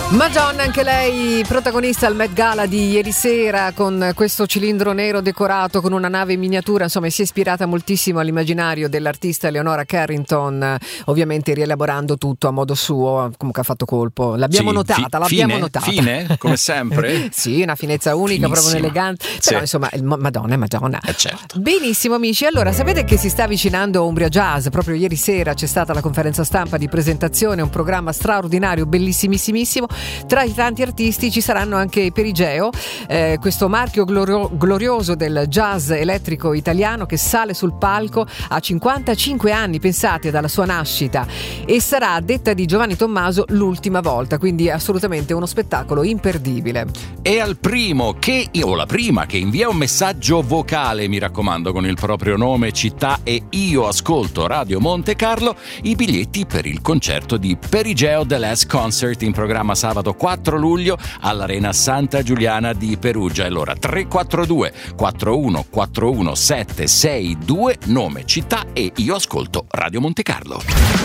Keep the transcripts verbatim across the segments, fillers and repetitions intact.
Madonna, anche lei protagonista al Met Gala di ieri sera con questo cilindro nero decorato con una nave in miniatura, insomma si è ispirata moltissimo all'immaginario dell'artista Eleonora Carrington, ovviamente rielaborando tutto a modo suo, comunque ha fatto colpo, l'abbiamo sì, notata, fi- l'abbiamo fine, notata. Fine, come sempre. Sì, una finezza unica, Finissima. proprio un'eleganza, però sì. insomma, il, Madonna è Madonna. Eh certo. Benissimo amici, allora sapete che si sta avvicinando Umbria Jazz, proprio ieri sera c'è stata la conferenza stampa di presentazione, un programma straordinario, bellissimissimissimo, tra i tanti artisti ci saranno anche Perigeo, eh, questo marchio glorio- glorioso del jazz elettrico italiano che sale sul palco a cinquantacinque anni, pensate, dalla sua nascita, e sarà, a detta di Giovanni Tommaso, l'ultima volta, quindi assolutamente uno spettacolo imperdibile. E al primo che o la prima che invia un messaggio vocale, mi raccomando, con il proprio nome, città e io ascolto Radio Monte Carlo, i biglietti per il concerto di Perigeo The Last Concert in programma sabato quattro luglio all'Arena Santa Giuliana di Perugia. E allora tre quattro due quattro uno quattro uno sette sei due, nome, città e io ascolto Radio Monte Carlo.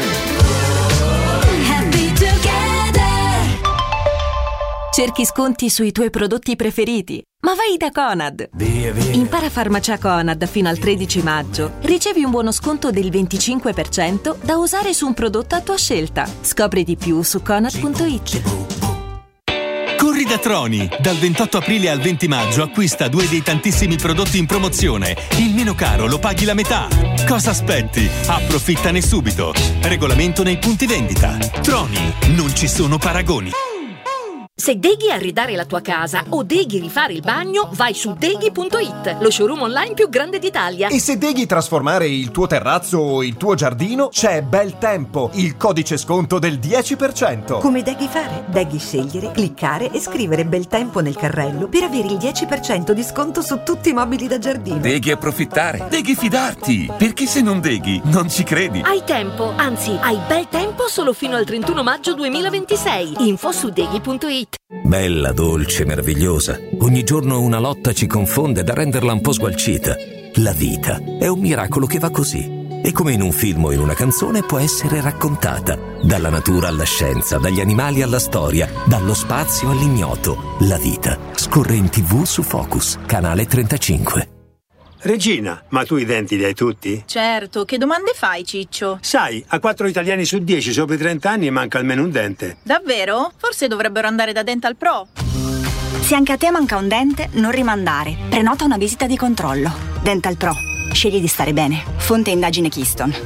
Happy together. Cerchi sconti sui tuoi prodotti preferiti? Ma vai da Conad! Via, via. Impara farmacia Conad fino al tredici maggio. Ricevi un buono sconto del venticinque per cento da usare su un prodotto a tua scelta. Scopri di più su conad punto it. Corri da Troni! Dal ventotto aprile al venti maggio acquista due dei tantissimi prodotti in promozione. Il meno caro lo paghi la metà. Cosa aspetti? Approfittane subito. Regolamento nei punti vendita. Troni, non ci sono paragoni. Se deghi arredare la tua casa o deghi rifare il bagno, vai su deghi punto it, lo showroom online più grande d'Italia. E se deghi trasformare il tuo terrazzo o il tuo giardino, c'è Bel Tempo, il codice sconto del dieci per cento. Come deghi fare? Deghi scegliere, cliccare e scrivere Bel Tempo nel carrello per avere il dieci per cento di sconto su tutti i mobili da giardino. Deghi approfittare, deghi fidarti, perché se non deghi non ci credi. Hai tempo, anzi hai bel tempo solo fino al trentuno maggio duemilaventisei. Info su deghi punto it. Bella, dolce, meravigliosa. Ogni giorno una lotta ci confonde da renderla un po' sgualcita. La vita è un miracolo che va così. E come in un film o in una canzone può essere raccontata. Dalla natura alla scienza, dagli animali alla storia, dallo spazio all'ignoto. La vita scorre in tivù su Focus, canale trentacinque. Regina, ma tu i denti li hai tutti? Certo, che domande fai, Ciccio? Sai, a quattro italiani su dieci sopra i trenta anni manca almeno un dente. Davvero? Forse dovrebbero andare da Dental Pro. Se anche a te manca un dente, non rimandare. Prenota una visita di controllo. Dental Pro. Scegli di stare bene. Fonte indagine Keystone.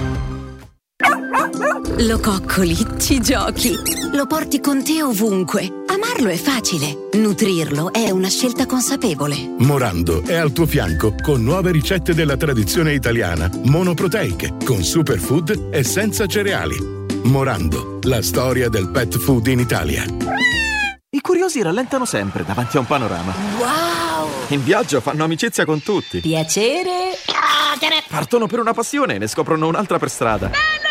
Lo coccoli, ci giochi, lo porti con te ovunque. Amarlo è facile, nutrirlo è una scelta consapevole. Morando è al tuo fianco con nuove ricette della tradizione italiana, monoproteiche, con superfood e senza cereali. Morando, la storia del pet food in Italia. I curiosi rallentano sempre davanti a un panorama. Wow! In viaggio fanno amicizia con tutti. Piacere. Partono per una passione e ne scoprono un'altra per strada.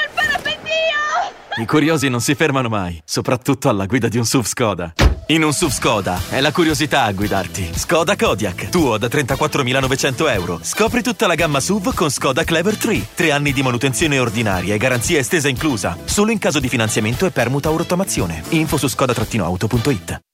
I curiosi non si fermano mai, soprattutto alla guida di un S U V Skoda. In un S U V Skoda è la curiosità a guidarti. Skoda Kodiaq, tuo da trentaquattromilanovecento euro. Scopri tutta la gamma S U V con Skoda Clever tre. Tre anni di manutenzione ordinaria e garanzia estesa inclusa. Solo in caso di finanziamento e permuta o rottamazione. Info su skoda auto punto it.